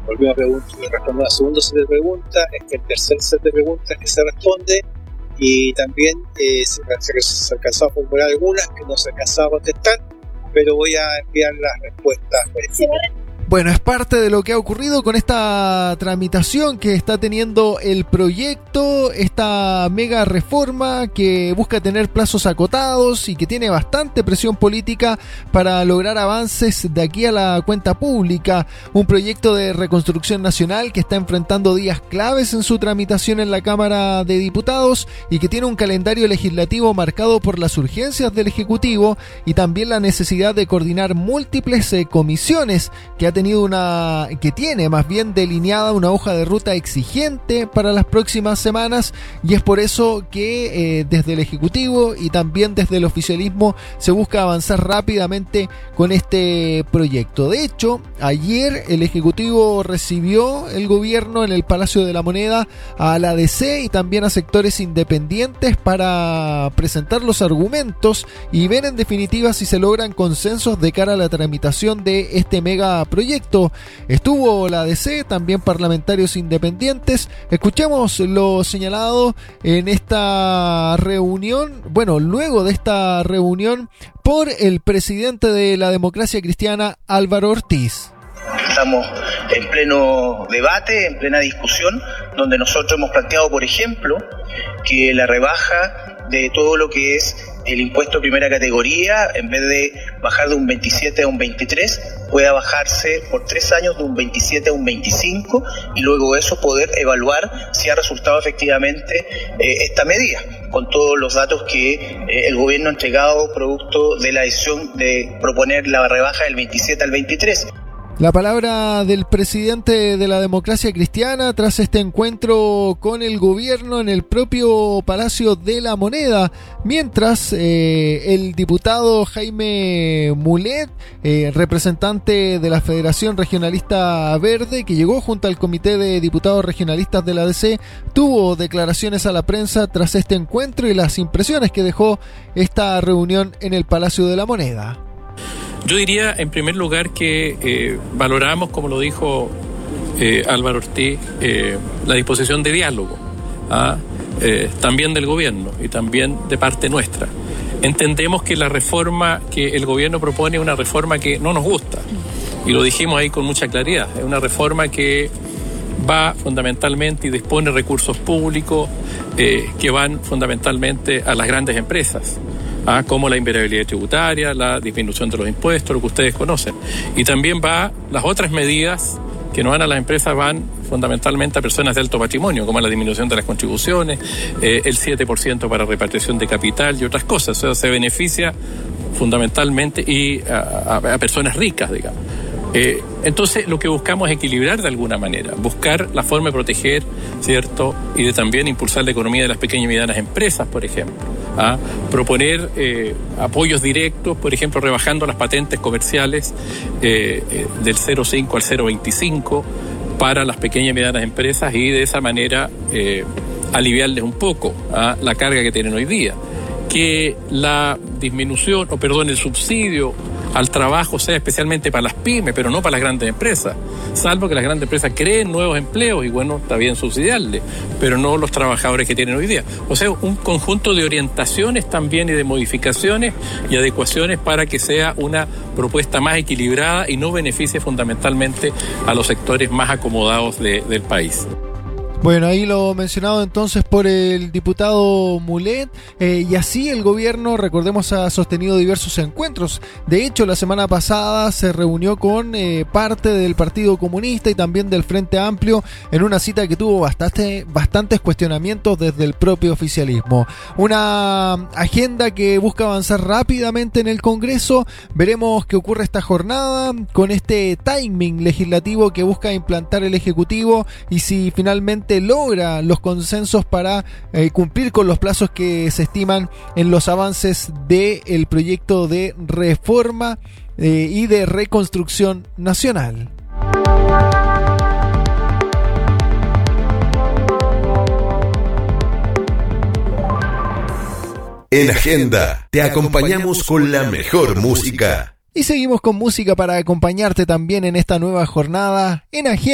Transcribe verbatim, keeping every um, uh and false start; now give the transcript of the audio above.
volvimos a preguntar, responder al segundo set de preguntas, este el tercer set de preguntas que se responde, y también eh, se, se, se alcanzó a formular algunas que no se alcanzaba a contestar, pero voy a enviar las respuestas. Bueno, es parte de lo que ha ocurrido con esta tramitación que está teniendo el proyecto, esta mega reforma que busca tener plazos acotados y que tiene bastante presión política para lograr avances de aquí a la cuenta pública. Un proyecto de reconstrucción nacional que está enfrentando días claves en su tramitación en la Cámara de Diputados y que tiene un calendario legislativo marcado por las urgencias del Ejecutivo y también la necesidad de coordinar múltiples eh, comisiones que ha tenido una, que tiene más bien delineada una hoja de ruta exigente para las próximas semanas, y es por eso que eh, desde el Ejecutivo y también desde el oficialismo se busca avanzar rápidamente con este proyecto. De hecho, ayer el Ejecutivo recibió el gobierno en el Palacio de la Moneda a la D C y también a sectores independientes para presentar los argumentos y ver en definitiva si se logran consensos de cara a la tramitación de este mega proyecto. Estuvo la D C, también parlamentarios independientes. Escuchemos lo señalado en esta reunión, bueno, luego de esta reunión por el presidente de la Democracia Cristiana, Álvaro Ortiz. Estamos en pleno debate, en plena discusión, donde nosotros hemos planteado, por ejemplo, que la rebaja de todo lo que es el impuesto de primera categoría, en vez de bajar de un veintisiete a un veintitrés, pueda bajarse por tres años de un veintisiete a un veinticinco, y luego eso poder evaluar si ha resultado efectivamente eh, esta medida, con todos los datos que eh, el gobierno ha entregado producto de la decisión de proponer la rebaja del veintisiete al veintitrés. La palabra del presidente de la Democracia Cristiana tras este encuentro con el gobierno en el propio Palacio de la Moneda, mientras eh, el diputado Jaime Mulet, eh, representante de la Federación Regionalista Verde, que llegó junto al Comité de Diputados Regionalistas de la D C, tuvo declaraciones a la prensa tras este encuentro y las impresiones que dejó esta reunión en el Palacio de la Moneda. Yo diría, en primer lugar, que eh, valoramos, como lo dijo eh, Álvaro Ortiz, eh, la disposición de diálogo, ¿ah? eh, también del gobierno y también de parte nuestra. Entendemos que la reforma que el gobierno propone es una reforma que no nos gusta, y lo dijimos ahí con mucha claridad. Es una reforma que va fundamentalmente y dispone recursos públicos eh, que van fundamentalmente a las grandes empresas. Ah, como la invariabilidad tributaria, la disminución de los impuestos, lo que ustedes conocen. Y también va, las otras medidas que no van a las empresas van fundamentalmente a personas de alto patrimonio, como la disminución de las contribuciones, eh, el siete por ciento para repatriación de capital y otras cosas. O sea, se beneficia fundamentalmente y a, a, a personas ricas, digamos. Eh, entonces, lo que buscamos es equilibrar de alguna manera, buscar la forma de proteger, ¿cierto? Y de también impulsar la economía de las pequeñas y medianas empresas, por ejemplo. ¿Ah? Proponer eh, apoyos directos, por ejemplo, rebajando las patentes comerciales eh, eh, del cero coma cinco al cero coma veinticinco para las pequeñas y medianas empresas, y de esa manera eh, aliviarles un poco ¿ah? la carga que tienen hoy día. Que la disminución, o perdón, el subsidio al trabajo sea especialmente para las pymes, pero no para las grandes empresas, salvo que las grandes empresas creen nuevos empleos, y bueno, está bien subsidiarle, pero no los trabajadores que tienen hoy día. O sea, un conjunto de orientaciones también y de modificaciones y adecuaciones para que sea una propuesta más equilibrada y no beneficie fundamentalmente a los sectores más acomodados de, del país. Bueno, ahí lo mencionado entonces por el diputado Mulet, eh, y así el gobierno, recordemos, ha sostenido diversos encuentros. De hecho, la semana pasada se reunió con eh, parte del Partido Comunista y también del Frente Amplio en una cita que tuvo bastante, bastantes cuestionamientos desde el propio oficialismo. Una agenda que busca avanzar rápidamente en el Congreso. Veremos qué ocurre esta jornada con este timing legislativo que busca implantar el Ejecutivo, y si finalmente logra los consensos para eh, cumplir con los plazos que se estiman en los avances del proyecto de reforma eh, y de reconstrucción nacional. En Agenda te acompañamos con la mejor música. Y seguimos con música para acompañarte también en esta nueva jornada en Agenda.